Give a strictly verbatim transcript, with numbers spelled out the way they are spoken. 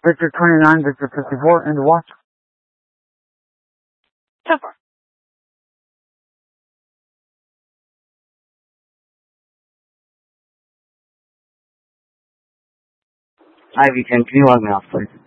Victor twenty-nine, Victor fifty-four, and watch. ten four. Ivy ten, can you log me off, please?